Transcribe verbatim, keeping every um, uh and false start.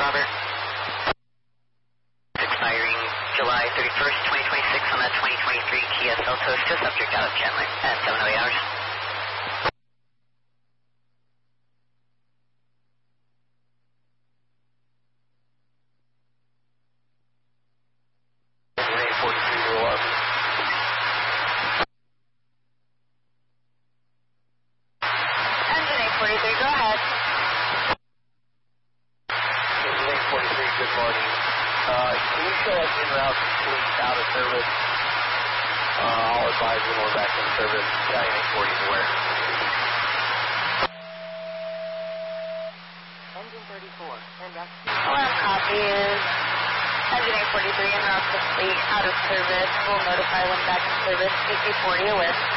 Robert. Expiring July thirty-first, twenty twenty-six on that twenty twenty-three Kia Seltos, just subject out of Chandler at seven oh eight hours. Engine eight forty-three, go ahead. Engine eight forty-three, good morning. Uh, can you show us en route fleet out of service? Uh, I'll advise when we're back in service. Italian eight forty is where? Engine thirty-four, and that's... Last copy is engine eight forty-three en route to fleet out of service. We'll notify when back in service. A Q forty aware.